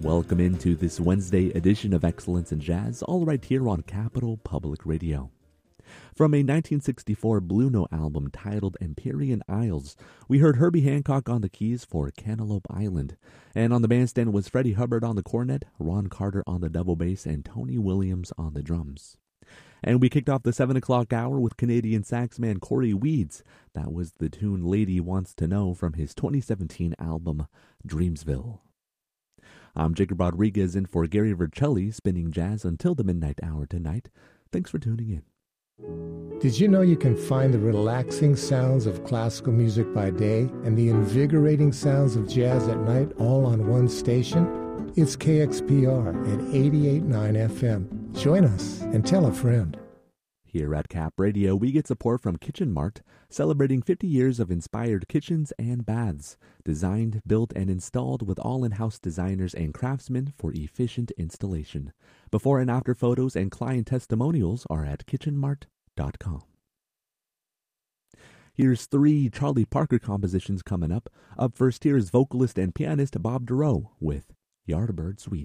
Welcome into this Wednesday edition of Excellence in Jazz, all right here on Capital Public Radio. From a 1964 Blue Note album titled Empyrean Isles, we heard Herbie Hancock on the keys for Cantaloupe Island, and on the bandstand was Freddie Hubbard on the cornet, Ron Carter on the double bass, and Tony Williams on the drums. And we kicked off the 7 o'clock hour with Canadian saxman Corey Weeds. That was the tune Lady Wants to Know from his 2017 album Dreamsville. I'm Jacob Rodriguez in for Gary Vercelli, spinning jazz until the midnight hour tonight. Thanks for tuning in. Did you know you can find the relaxing sounds of classical music by day and the invigorating sounds of jazz at night all on one station? It's KXPR at 88.9 FM. Join us and tell a friend. Here at Cap Radio, we get support from Kitchen Mart, celebrating 50 years of inspired kitchens and baths, designed, built, and installed with all in-house designers and craftsmen for efficient installation. Before and after photos and client testimonials are at kitchenmart.com. Here's 3 Charlie Parker compositions coming up. Up first here is vocalist and pianist Bob Dorough with Yardbird Suite.